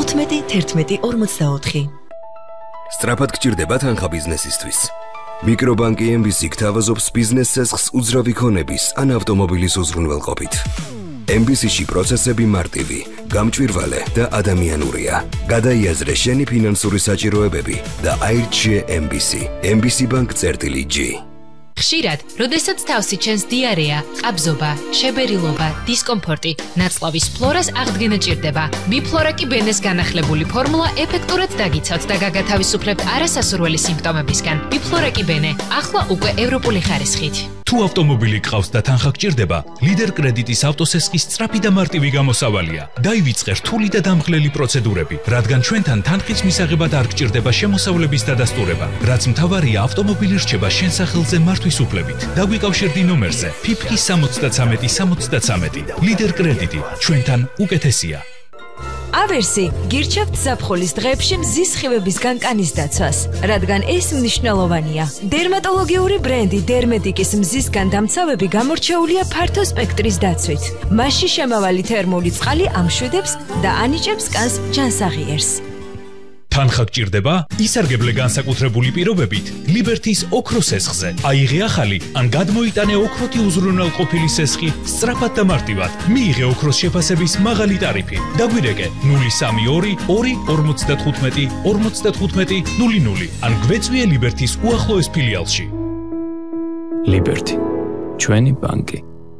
15-11-44. Სწრაფად გჭირდება თანხა ბიზნესისთვის. მიკრობანკი MBC გთავაზობს ბიზნეს ცესხს უძრავი ქონების ან ავტომობილის უზრუნველყოფით. MBC-ში პროცესები მარტივი, გამჭვირვალე და ადამიანურია. გადაიაზრე შენი ფინანსური საჭიროებები და აირჩიე MBC. MBC Bank-G. ხშირად, როდესაც თავსი ჩენს დიარეა, ყაბზობა, შებერილობა, დისკომფორტი, ნაწლავის ფლორას აღდგენა ჭირდება. ბიფლორაკი ბენეს განახლებული ფორმულა ეფექტურად დაგიცავთ და გაგათავისუფლებთ არასასურველი სიმპტომებისგან. ბიფლორაკი ბენე, ახლა უკვე ევროპული ხარისხით. თუ ავტომობილი გყავს და თანხა გჭირდება, ლიდერ კრედიტის ავტოსესხის სწრაფი და მარტივი გამოსავალია. დაივიწყე რთული და დამხლელი პროცედურები, რადგან ჩვენთან თანხის მისაღებად არ გჭირდება შემოსავლების დადასტურება, რაც მთავარია ავტომობილი რჩება შენ სახელზე მართვის უფლებით. დაგვიკავშირდი ნომერზე PIPK 73-73. ლიდერ კრედიტი, ჩვენთან უკეთესია. ავერსი გირჩევთ ზაფხულის დღეებში მზის სხივებისგან კანის დაცვას, რადგან ეს მნიშვნელოვანია. დერმატოლოგიური ბრენდი დერმედიკის მზისგან დამცავები გამორჩეულია ფართო სპექტრის დაცვით. მასში შემავალი თერმული წყალი ამშვიდებს და ანიჭებს კანს ჯანსაღიერს. თანხა გჭირდება? ისარგებლე განსაკუთრებული პირობებით ლიბერთის ოქროს სესხზე. აიღე ახალი ან გადმოიტანე ოქროთი უზრუნველყოფილი სესხი სწრაფად და მარტივად. მიიღე ოქროს შეფასების მაღალი ტარიფი. დაგვირეკე 032 2 55 00 ან გვეწვიე ლიბერთის უახლოეს ფილიალში. ლიბერთი, ჩვენი ბანკი.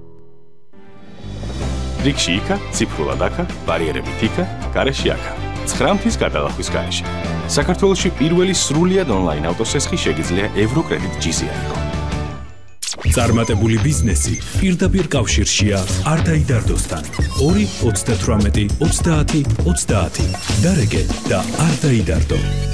რიგში იქა, ციფრულად აქა, ბარიერებით იქა, გარეშე აქა. 9 მთის გადალახვის გარეშე. საქართველოში პირველი სრულიად ონლაინ ავტოსესხი შეგიძლია ევროკრედიტ G-ზე აიღო. წარმატებული ბიზნესი პირდაპირ კავშირშია არტაი დარდოსთან. 2 38 30 30. დარეგე და არტაი დარდო.